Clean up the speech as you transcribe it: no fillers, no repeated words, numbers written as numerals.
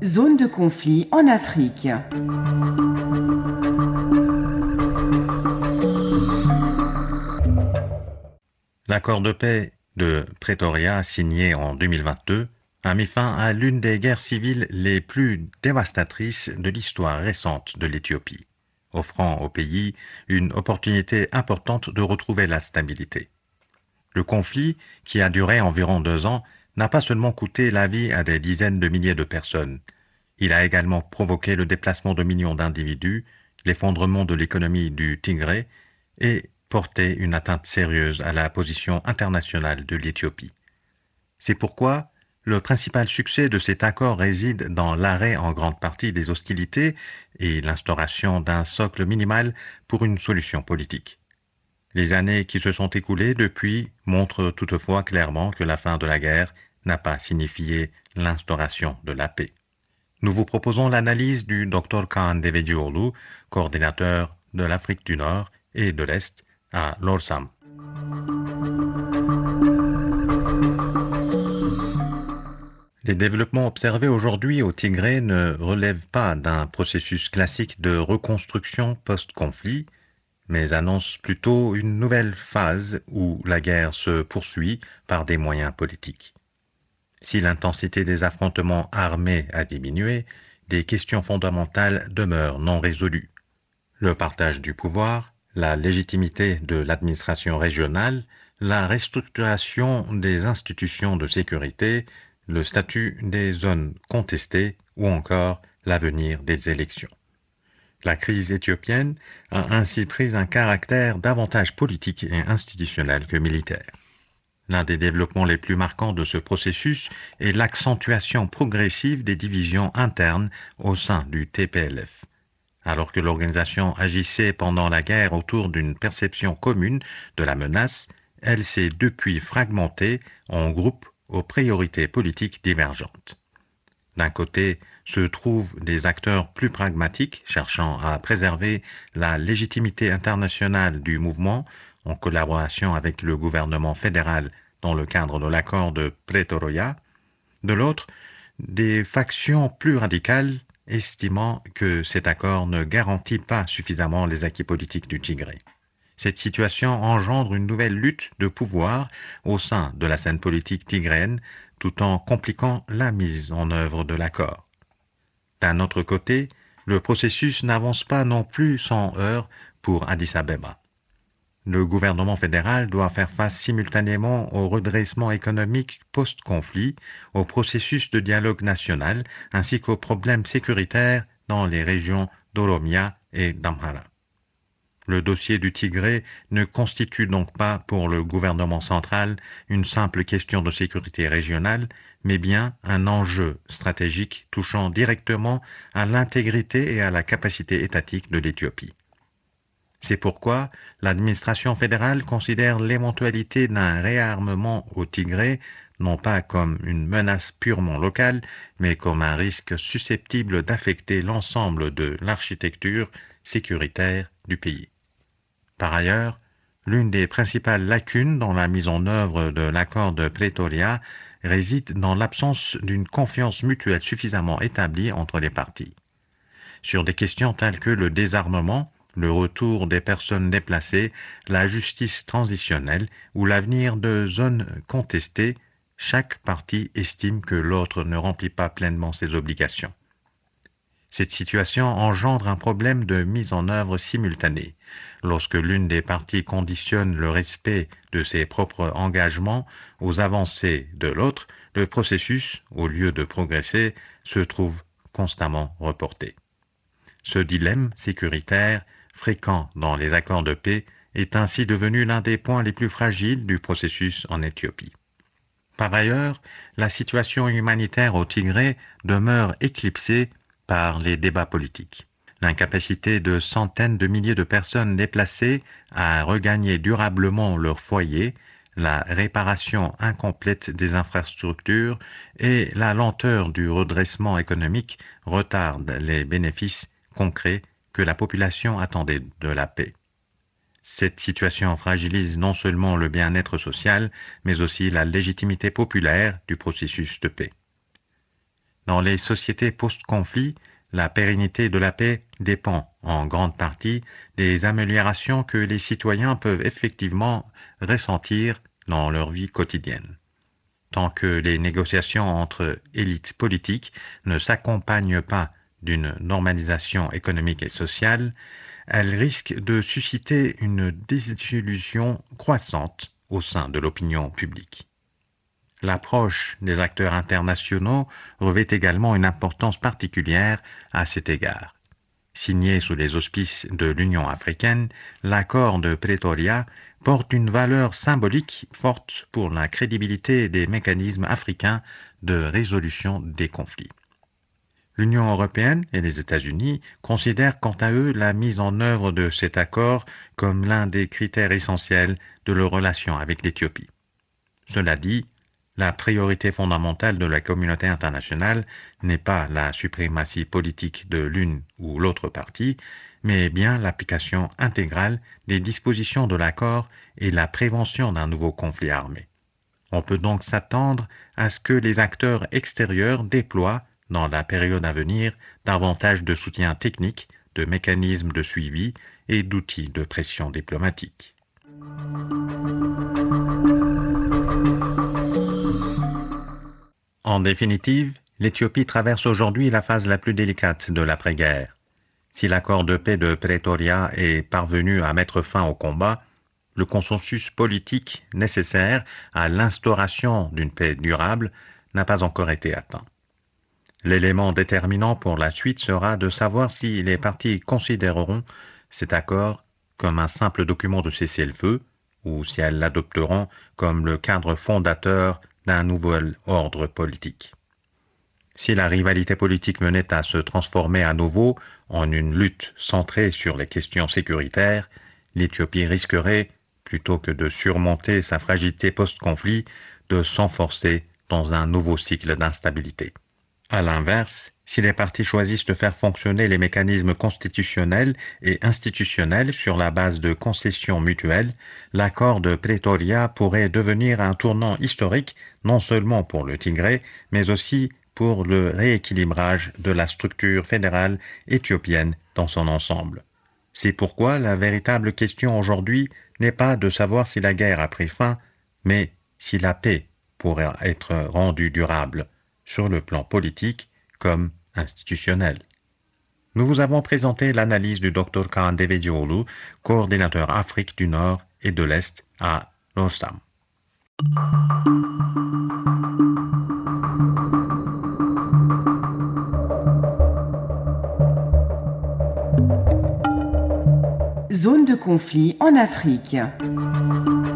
Zone de conflit en Afrique. L'accord de paix de Pretoria, signé en 2022, a mis fin à l'une des guerres civiles les plus dévastatrices de l'histoire récente de l'Éthiopie, offrant au pays une opportunité importante de retrouver la stabilité. Le conflit, qui a duré environ 2 ans, n'a pas seulement coûté la vie à des dizaines de milliers de personnes. Il a également provoqué le déplacement de millions d'individus, l'effondrement de l'économie du Tigré et porté une atteinte sérieuse à la position internationale de l'Éthiopie. C'est pourquoi le principal succès de cet accord réside dans l'arrêt en grande partie des hostilités et l'instauration d'un socle minimal pour une solution politique. Les années qui se sont écoulées depuis montrent toutefois clairement que la fin de la guerre n'a pas signifié l'instauration de la paix. Nous vous proposons l'analyse du Dr Khan Devedjiolu, coordinateur de l'Afrique du Nord et de l'Est à l'ORSAM. Les développements observés aujourd'hui au Tigré ne relèvent pas d'un processus classique de reconstruction post-conflit, mais annoncent plutôt une nouvelle phase où la guerre se poursuit par des moyens politiques. Si l'intensité des affrontements armés a diminué, des questions fondamentales demeurent non résolues. Le partage du pouvoir, la légitimité de l'administration régionale, la restructuration des institutions de sécurité, le statut des zones contestées ou encore l'avenir des élections. La crise éthiopienne a ainsi pris un caractère davantage politique et institutionnel que militaire. L'un des développements les plus marquants de ce processus est l'accentuation progressive des divisions internes au sein du TPLF. Alors que l'organisation agissait pendant la guerre autour d'une perception commune de la menace, elle s'est depuis fragmentée en groupes aux priorités politiques divergentes. D'un côté se trouvent des acteurs plus pragmatiques cherchant à préserver la légitimité internationale du mouvement en collaboration avec le gouvernement fédéral dans le cadre de l'accord de Pretoria. De l'autre, des factions plus radicales estimant que cet accord ne garantit pas suffisamment les acquis politiques du Tigré. Cette situation engendre une nouvelle lutte de pouvoir au sein de la scène politique tigréenne, tout en compliquant la mise en œuvre de l'accord. D'un autre côté, le processus n'avance pas non plus sans heurts pour Addis Abeba. Le gouvernement fédéral doit faire face simultanément au redressement économique post-conflit, au processus de dialogue national, ainsi qu'aux problèmes sécuritaires dans les régions d'Oromia et d'Amhara. Le dossier du Tigré ne constitue donc pas pour le gouvernement central une simple question de sécurité régionale, mais bien un enjeu stratégique touchant directement à l'intégrité et à la capacité étatique de l'Éthiopie. C'est pourquoi l'administration fédérale considère l'éventualité d'un réarmement au Tigré non pas comme une menace purement locale, mais comme un risque susceptible d'affecter l'ensemble de l'architecture sécuritaire du pays. Par ailleurs, l'une des principales lacunes dans la mise en œuvre de l'accord de Pretoria réside dans l'absence d'une confiance mutuelle suffisamment établie entre les parties. Sur des questions telles que le désarmement, le retour des personnes déplacées, la justice transitionnelle ou l'avenir de zones contestées, chaque partie estime que l'autre ne remplit pas pleinement ses obligations. Cette situation engendre un problème de mise en œuvre simultanée. Lorsque l'une des parties conditionne le respect de ses propres engagements aux avancées de l'autre, le processus, au lieu de progresser, se trouve constamment reporté. Ce dilemme sécuritaire, fréquent dans les accords de paix, est ainsi devenu l'un des points les plus fragiles du processus en Éthiopie. Par ailleurs, la situation humanitaire au Tigré demeure éclipsée par les débats politiques. L'incapacité de centaines de milliers de personnes déplacées à regagner durablement leur foyer, la réparation incomplète des infrastructures et la lenteur du redressement économique retardent les bénéfices concrets que la population attendait de la paix. Cette situation fragilise non seulement le bien-être social, mais aussi la légitimité populaire du processus de paix. Dans les sociétés post-conflit, la pérennité de la paix dépend en grande partie des améliorations que les citoyens peuvent effectivement ressentir dans leur vie quotidienne. Tant que les négociations entre élites politiques ne s'accompagnent pas d'une normalisation économique et sociale, elles risquent de susciter une désillusion croissante au sein de l'opinion publique. L'approche des acteurs internationaux revêt également une importance particulière à cet égard. Signé sous les auspices de l'Union africaine, l'accord de Pretoria porte une valeur symbolique forte pour la crédibilité des mécanismes africains de résolution des conflits. L'Union européenne et les États-Unis considèrent quant à eux la mise en œuvre de cet accord comme l'un des critères essentiels de leurs relations avec l'Éthiopie. Cela dit, la priorité fondamentale de la communauté internationale n'est pas la suprématie politique de l'une ou l'autre partie, mais bien l'application intégrale des dispositions de l'accord et la prévention d'un nouveau conflit armé. On peut donc s'attendre à ce que les acteurs extérieurs déploient, dans la période à venir, davantage de soutien technique, de mécanismes de suivi et d'outils de pression diplomatique. En définitive, l'Éthiopie traverse aujourd'hui la phase la plus délicate de l'après-guerre. Si l'accord de paix de Pretoria est parvenu à mettre fin au combat, le consensus politique nécessaire à l'instauration d'une paix durable n'a pas encore été atteint. L'élément déterminant pour la suite sera de savoir si les parties considéreront cet accord comme un simple document de cessez-le-feu ou si elles l'adopteront comme le cadre fondateur d'un nouvel ordre politique. Si la rivalité politique venait à se transformer à nouveau en une lutte centrée sur les questions sécuritaires, l'Éthiopie risquerait, plutôt que de surmonter sa fragilité post-conflit, de s'enforcer dans un nouveau cycle d'instabilité. À l'inverse, si les partis choisissent de faire fonctionner les mécanismes constitutionnels et institutionnels sur la base de concessions mutuelles, l'accord de Pretoria pourrait devenir un tournant historique non seulement pour le Tigré, mais aussi pour le rééquilibrage de la structure fédérale éthiopienne dans son ensemble. C'est pourquoi la véritable question aujourd'hui n'est pas de savoir si la guerre a pris fin, mais si la paix pourrait être rendue durable, sur le plan politique comme institutionnel. Nous vous avons présenté l'analyse du Dr Kaan Devedjiolu, coordinateur Afrique du Nord et de l'Est à l'OSAM. Zone de conflit en Afrique.